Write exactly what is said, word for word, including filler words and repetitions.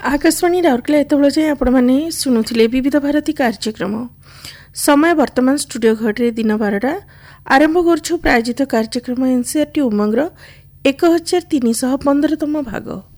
आकाशवाणी राउरकेला एतबेले जाए आपण माने शुणुथिले विविध भारती कार्यक्रम। समय वर्तमान स्टूडियो घटे दिन बारटा आरंभ करछु प्रायोजित कार्यक्रम एनसीआरटी उमंगर एक हजार तीन सौ पंद्रहतम भाग।